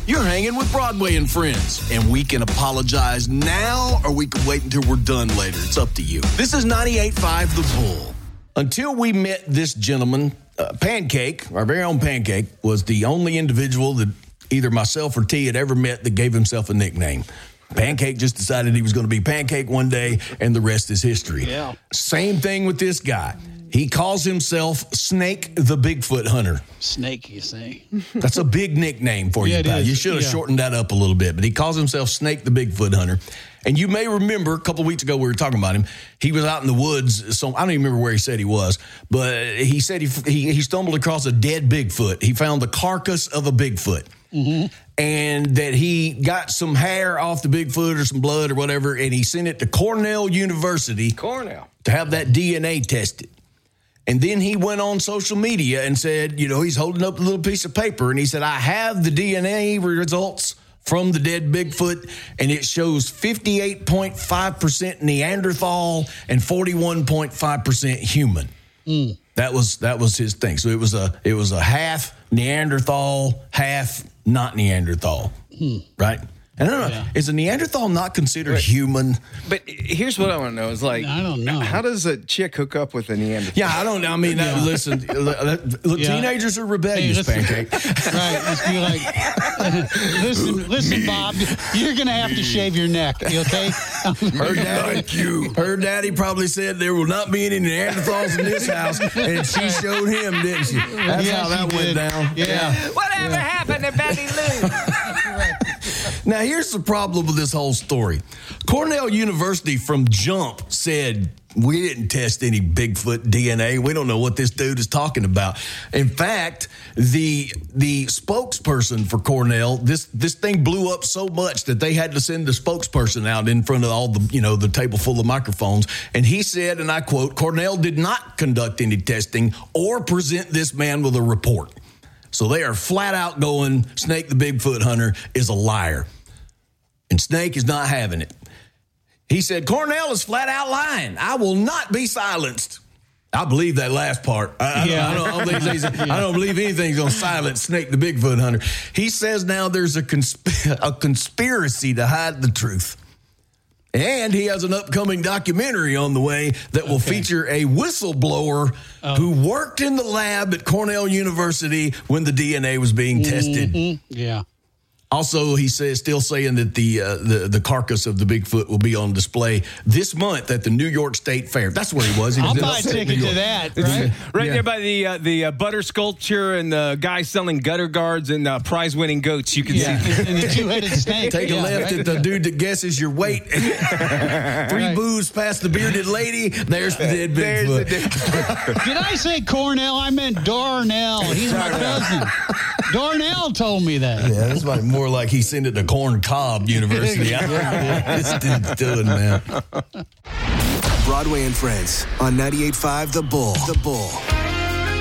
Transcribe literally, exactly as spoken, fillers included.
You're hanging with Broadway and Friends, and we can apologize now or we can wait until we're done later. It's up to you. This is ninety-eight point five The Bull. Until we met this gentleman, uh, Pancake, our very own Pancake, was the only individual that either myself or T had ever met that gave himself a nickname. Pancake just decided he was going to be Pancake one day, and the rest is history. Yeah. Same thing with this guy. He calls himself Snake the Bigfoot Hunter. Snake, you say? That's a big nickname for Yeah, you, it pal. is. You should have Yeah. shortened that up a little bit, but he calls himself Snake the Bigfoot Hunter. And you may remember a couple of weeks ago we were talking about him. He was out in the woods. So I don't even remember where he said he was, but he said he he, he stumbled across a dead Bigfoot. He found the carcass of a Bigfoot. Mm-hmm. And that he got some hair off the Bigfoot or some blood or whatever, and he sent it to Cornell University Cornell. to have that D N A tested. And then he went on social media and said, you know, he's holding up a little piece of paper, and he said, I have the D N A results from the dead Bigfoot, and it shows fifty-eight point five percent Neanderthal and forty-one point five percent human. Mm. That was that was his thing. So it was a it was a half Neanderthal, half not Neanderthal, mm. right? And I don't know, Yeah. is a Neanderthal not considered Right. human? But here's what I want to know: is like, I don't know. how does a chick hook up with a Neanderthal? Yeah, I don't know. I mean, Yeah. uh, listen, look, Yeah. teenagers are rebellious, Hey, listen- Pancake. Right. Just be like, listen, listen, Bob, you're going to have to shave your neck, okay? Her daddy, her daddy probably said there will not be any Neanderthals in this house, and she showed him, didn't she? That's Yeah, how that she went did. down. Yeah. Whatever happened to Betty Lou? Now, here's the problem with this whole story. Cornell University from jump said, we didn't test any Bigfoot D N A. We don't know what this dude is talking about. In fact, the the spokesperson for Cornell, this this thing blew up so much that they had to send the spokesperson out in front of all the, you know, the table full of microphones. And he said, and I quote, Cornell did not conduct any testing or present this man with a report. So they are flat out going, Snake the Bigfoot Hunter is a liar. And Snake is not having it. He said, Cornell is flat out lying. I will not be silenced. I believe that last part. I, Yeah. I, don't, I, don't, believe he's- I don't believe anything's going to silence Snake the Bigfoot Hunter. He says now there's a, consp- a conspiracy to hide the truth. And he has an upcoming documentary on the way that will Okay. feature a whistleblower Oh. who worked in the lab at Cornell University when the D N A was being tested. Mhm. Yeah. Also, he says, still saying that the, uh, the the carcass of the Bigfoot will be on display this month at the New York State Fair. That's where he was. He was I'll in buy a upstate ticket New to York. that, right? Right Yeah. there by the uh, the uh, butter sculpture and the guy selling gutter guards and uh, prize winning goats. You can Yeah. see. And the two-headed snake. Take a Yeah, left right? at the dude that guesses your weight. Three Right. boos past the bearded lady. There's the dead There's the Bigfoot. Did I say Cornell? I meant Darnell. He's my cousin. Darnell told me that. Yeah, that's like more like he sent it to Corn Cob University. I don't know what this dude's doing, man. Broadway and Friends on ninety-eight point five The Bull. The Bull.